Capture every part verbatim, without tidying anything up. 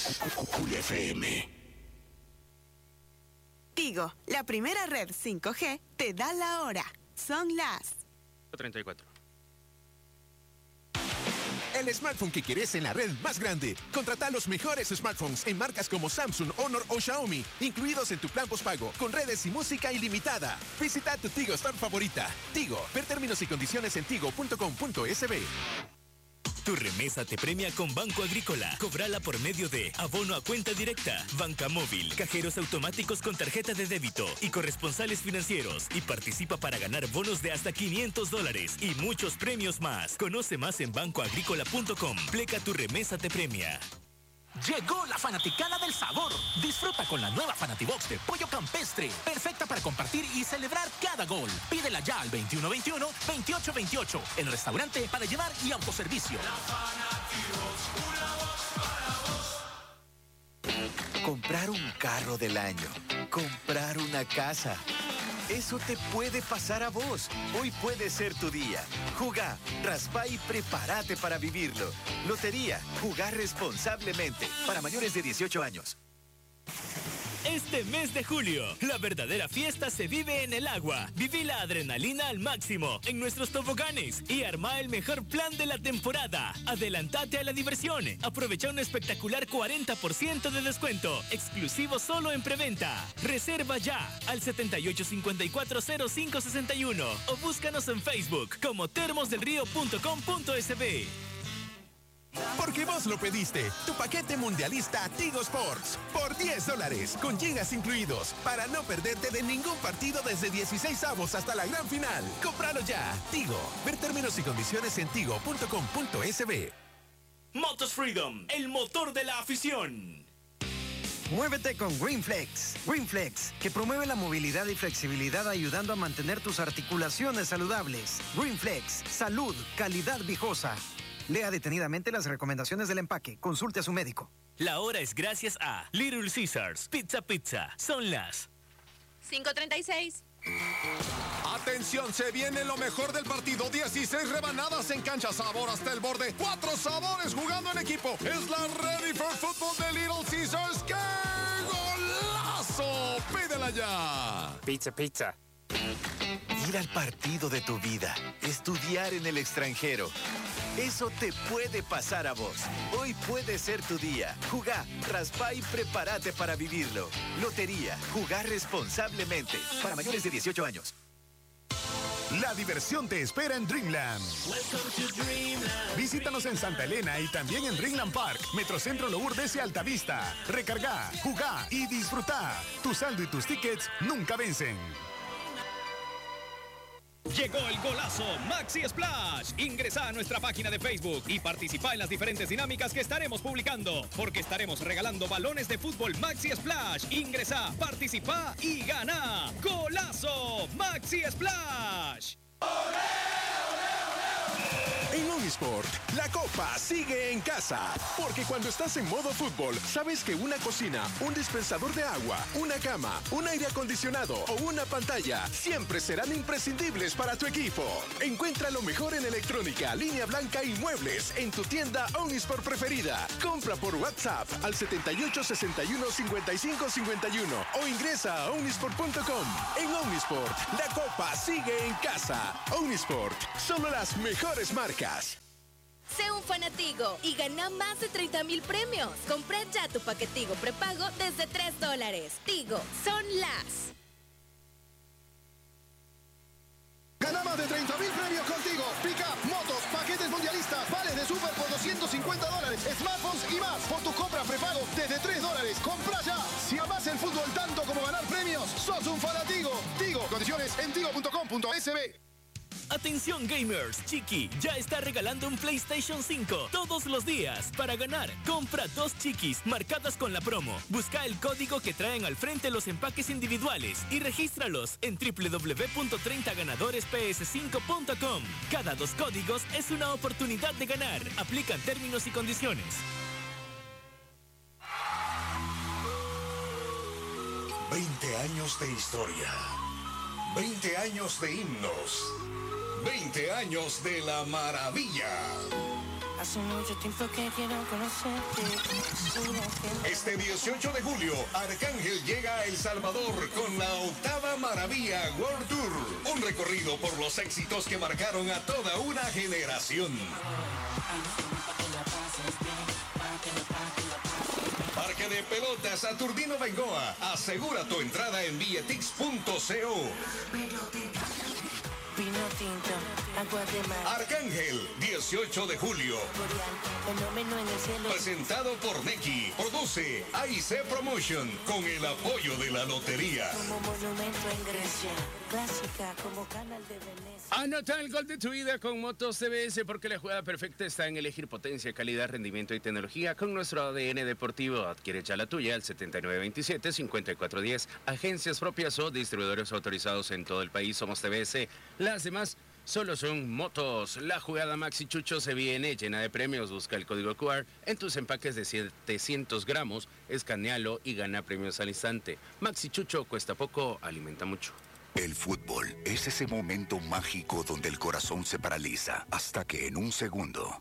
Cool F M. Tigo, la primera red cinco G, te da la hora. Son las treinta y cuatro. El smartphone que quieres en la red más grande. Contrata los mejores smartphones en marcas como Samsung, Honor o Xiaomi, incluidos en tu plan postpago, con redes y música ilimitada. Visita tu Tigo Store favorita. Tigo, ver términos y condiciones en tigo punto com punto es be. Tu remesa te premia con Banco Agrícola. Cóbrala por medio de abono a cuenta directa, banca móvil, cajeros automáticos con tarjeta de débito y corresponsales financieros. Y participa para ganar bonos de hasta quinientos dólares y muchos premios más. Conoce más en banco agrícola punto com. Pleca tu remesa te premia. Llegó la fanaticada del sabor. Disfruta con la nueva Fanatibox de pollo campestre. Perfecta para compartir y celebrar cada gol. Pídela ya al veintiuno veintiuno, veintiocho veintiocho. En el restaurante para llevar y autoservicio. La Fanatibox, una voz para vos. Comprar un carro del año. Comprar una casa. Eso te puede pasar a vos. Hoy puede ser tu día. Jugá, raspa y prepárate para vivirlo. Lotería, jugá responsablemente. Para mayores de dieciocho años. Este mes de julio, la verdadera fiesta se vive en el agua. Viví la adrenalina al máximo en nuestros toboganes y arma el mejor plan de la temporada. Adelantate a la diversión. Aprovecha un espectacular cuarenta por ciento de descuento, exclusivo solo en preventa. Reserva ya al setenta y ocho cincuenta y cuatro cero cinco sesenta y uno o búscanos en Facebook como termos del río punto com punto es be. Porque vos lo pediste. Tu paquete mundialista Tigo Sports. Por diez dólares, con gigas incluidos. Para no perderte de ningún partido desde dieciséis avos hasta la gran final. ¡Cómpralo ya! Tigo. Ver términos y condiciones en tigo punto com punto es be. Motos Freedom, el motor de la afición. Muévete con Greenflex. Greenflex, que promueve la movilidad y flexibilidad ayudando a mantener tus articulaciones saludables. Greenflex, salud, calidad viejosa. Lea detenidamente las recomendaciones del empaque. Consulte a su médico. La hora es gracias a Little Caesars Pizza Pizza. Son las cinco treinta y seis. Atención, se viene lo mejor del partido. dieciséis rebanadas en cancha, sabor hasta el borde. Cuatro sabores jugando en equipo. Es la Ready for Football de Little Caesars. ¡Qué golazo! Pídela ya. Pizza, pizza. Ir al partido de tu vida. Estudiar en el extranjero. Eso te puede pasar a vos. Hoy puede ser tu día. Jugá, raspa y prepárate para vivirlo. Lotería, jugá responsablemente. Para mayores de dieciocho años. La diversión te espera en Dreamland. Dreamland. Visítanos en Santa Elena y también en Dreamland Park, Metrocentro Lourdes y Altavista. Recarga, jugá y disfrutá. Tu saldo y tus tickets nunca vencen. Llegó el golazo Maxi Splash. Ingresa a nuestra página de Facebook y participa en las diferentes dinámicas que estaremos publicando, porque estaremos regalando balones de fútbol Maxi Splash. Ingresa, participa y gana. ¡Golazo Maxi Splash! En Omnisport, la copa sigue en casa. Porque cuando estás en modo fútbol, sabes que una cocina, un dispensador de agua, una cama, un aire acondicionado o una pantalla siempre serán imprescindibles para tu equipo. Encuentra lo mejor en electrónica, línea blanca y muebles en tu tienda Omnisport preferida. Compra por WhatsApp al setenta y ocho sesenta y uno cincuenta y cinco cincuenta y uno o ingresa a omnisport punto com. En Omnisport, la copa sigue en casa. Omnisport, solo las mejores marcas. Sé un fanatigo y gana más de treinta mil premios. Compra ya tu paquetigo prepago desde tres dólares. Tigo, son las. Gana más de treinta mil premios contigo. Pica, motos, paquetes mundialistas, vales de super por doscientos cincuenta dólares, smartphones y más. Por tu compra prepago desde tres dólares. Compra ya. Si amás el fútbol tanto como ganar premios, sos un fanatigo. Tigo, condiciones en tigo punto com punto es be. Atención gamers, Chiqui ya está regalando un PlayStation cinco todos los días. Para ganar, compra dos Chiquis marcadas con la promo. Busca el código que traen al frente los empaques individuales y regístralos en doble u doble u doble u punto treinta ganadores p s cinco punto com. Cada dos códigos es una oportunidad de ganar. Aplican términos y condiciones. veinte años de historia. veinte años de himnos. veinte años de la maravilla. Hace mucho tiempo que quiero conocerte. Este dieciocho de julio, Arcángel llega a El Salvador con la octava Maravilla World Tour. Un recorrido por los éxitos que marcaron a toda una generación. Parque de Pelotas Saturnino Bengoa. Asegura tu entrada en billetix punto co. Vino tinto, agua de mar. Arcángel, dieciocho de julio. Fenómeno en el cielo. Presentado por Neki. Produce A I C Promotion con el apoyo de la lotería. Como monumento en Grecia. Clásica como canal de Venecia. Anota el gol de tu vida con Motos C B S porque la jugada perfecta está en elegir potencia, calidad, rendimiento y tecnología con nuestro A D N deportivo. Adquiere ya la tuya al setenta y nueve veintisiete, cincuenta y cuatro diez. Agencias propias o distribuidores autorizados en todo el país. Somos T B S. Las demás solo son motos. La jugada Maxi Chucho se viene llena de premios. Busca el código Q R en tus empaques de setecientos gramos, escanealo y gana premios al instante. Maxi Chucho cuesta poco, alimenta mucho. El fútbol es ese momento mágico donde el corazón se paraliza hasta que en un segundo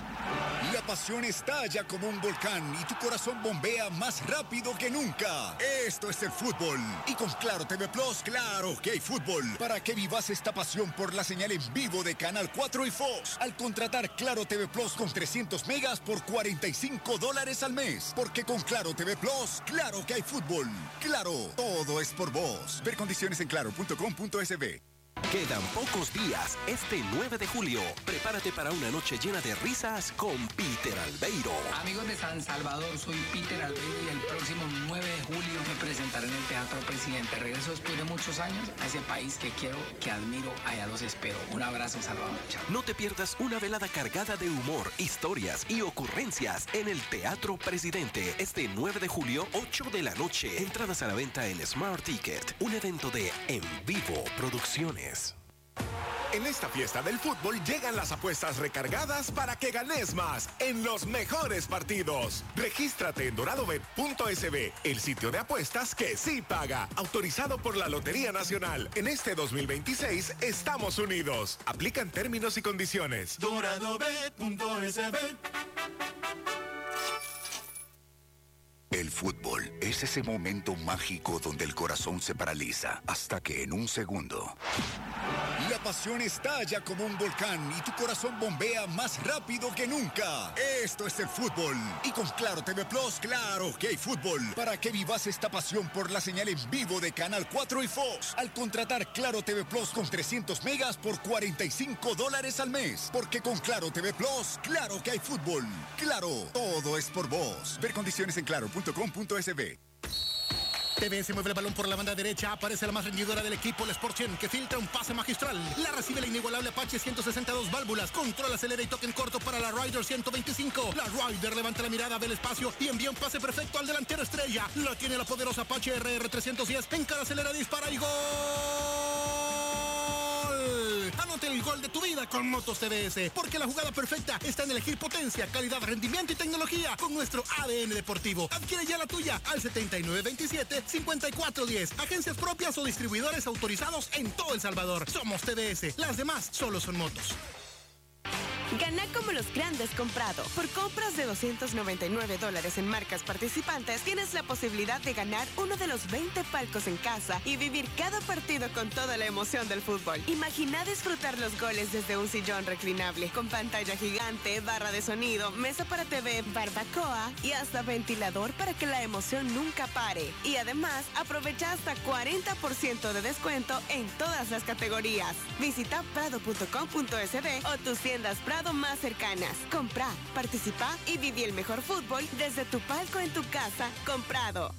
la pasión estalla como un volcán y tu corazón bombea más rápido que nunca. Esto es el fútbol. Y con Claro T V Plus, claro que hay fútbol. Para que vivas esta pasión por la señal en vivo de Canal cuatro y Fox. Al contratar Claro T V Plus con trescientos megas por cuarenta y cinco dólares al mes. Porque con Claro T V Plus, claro que hay fútbol. Claro, todo es por vos. Ver condiciones en claro punto com punto es be. Quedan pocos días. Este nueve de julio, prepárate para una noche llena de risas con Peter Albeiro. Amigos de San Salvador, soy Peter Albeiro y el próximo nueve de julio me presentaré en el Teatro Presidente. Regreso después de muchos años a ese país que quiero, que admiro. Allá los espero. Un abrazo, Salvador. Chao. No te pierdas una velada cargada de humor, historias y ocurrencias en el Teatro Presidente. Este nueve de julio, ocho de la noche. Entradas a la venta en Smart Ticket. Un evento de En Vivo Producciones. En esta fiesta del fútbol llegan las apuestas recargadas para que ganes más en los mejores partidos. Regístrate en doradobet punto es be, el sitio de apuestas que sí paga. Autorizado por la Lotería Nacional. En este dos mil veintiséis estamos unidos. Aplican términos y condiciones. doradobet punto es be. El fútbol es ese momento mágico donde el corazón se paraliza hasta que en un segundo la pasión estalla como un volcán y tu corazón bombea más rápido que nunca. Esto es el fútbol. Y con Claro T V Plus, claro que hay fútbol. Para que vivas esta pasión por la señal en vivo de Canal cuatro y Fox. Al contratar Claro T V Plus con trescientos megas por cuarenta y cinco dólares al mes. Porque con Claro T V Plus, claro que hay fútbol. Claro, todo es por vos. Ver condiciones en claro punto com punto es be. T V S mueve el balón por la banda derecha, aparece la más rendidora del equipo, la Sportchen, que filtra un pase magistral. La recibe la inigualable Apache ciento sesenta y dos válvulas, controla, acelera y toca en corto para la Ryder ciento veinticinco. La Ryder levanta la mirada, ve el espacio y envía un pase perfecto al delantero estrella. La tiene la poderosa Apache R R trescientos diez, encara, acelera, dispara y ¡gol! Anote el gol de tu vida con Motos T V S, porque la jugada perfecta está en elegir potencia, calidad, rendimiento y tecnología con nuestro A D N deportivo. Adquiere ya la tuya al setenta y nueve veintisiete, cincuenta y cuatro diez. Agencias propias o distribuidores autorizados en todo El Salvador. Somos T V S, las demás solo son motos. Gana como los grandes comprado. Por compras de doscientos noventa y nueve dólares en marcas participantes, tienes la posibilidad de ganar uno de los veinte palcos en casa y vivir cada partido con toda la emoción del fútbol. Imagina disfrutar los goles desde un sillón reclinable, con pantalla gigante, barra de sonido, mesa para T V, barbacoa y hasta ventilador para que la emoción nunca pare. Y además, aprovecha hasta cuarenta por ciento de descuento en todas las categorías. Visita prado punto com punto es be o tus tiendas Prado más cercanas. Compra, participa y viví el mejor fútbol desde tu palco en tu casa. Comprado.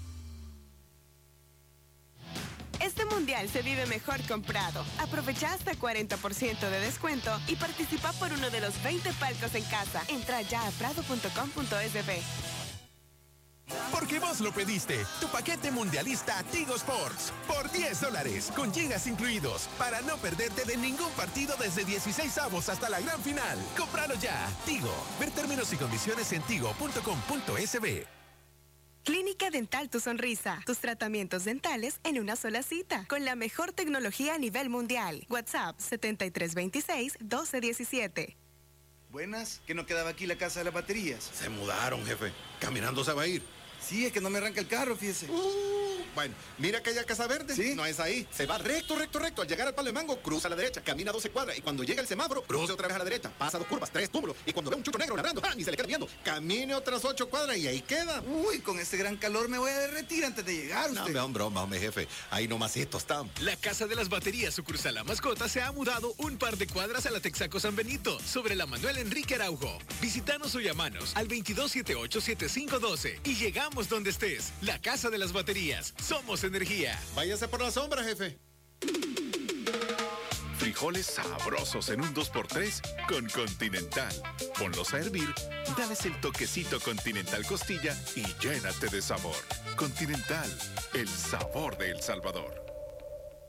Este mundial se vive mejor comprado. Aprovecha hasta cuarenta por ciento de descuento y participa por uno de los veinte palcos en casa. Entra ya a prado punto com punto es be. Porque vos lo pediste. Tu paquete mundialista Tigo Sports. Por diez dólares, con gigas incluidos. Para no perderte de ningún partido desde dieciséis avos hasta la gran final. ¡Cómpralo ya! Tigo. Ver términos y condiciones en tigo punto com punto es be. Clínica Dental Tu Sonrisa. Tus tratamientos dentales en una sola cita. Con la mejor tecnología a nivel mundial. WhatsApp setenta y tres veintiséis, doce diecisiete. Buenas, que no quedaba aquí la casa de las baterías. Se mudaron, jefe. Caminando se va a ir. Sí, es que no me arranca el carro, fíjese. Uh, bueno, mira aquella casa verde. ¿Sí? No es ahí. Se va recto, recto, recto. Al llegar al Palo de Mango, cruza a la derecha, camina doce cuadras. Y cuando llega el semáforo, cruza otra vez a la derecha. Pasa dos curvas, tres túmulos. Y cuando ve un chucho negro ladrando, ¡ah! Y se le queda viendo. Camine otras ocho cuadras y ahí queda. Uy, con este gran calor me voy a derretir antes de llegar, usted. No, me dan broma, hombre, jefe. Ahí nomás estos están. La Casa de las Baterías sucursal La Mascota se ha mudado un par de cuadras a la Texaco San Benito, sobre la Manuel Enrique Araujo. Visítanos o llamanos al veintidós setenta y ocho setenta y cinco doce y llegamos donde estés. La Casa de las Baterías. Somos energía. Váyase por la sombra, jefe. Frijoles sabrosos en un dos por tres con Continental. Ponlos a hervir, dales el toquecito Continental Costilla y llénate de sabor. Continental, el sabor de El Salvador.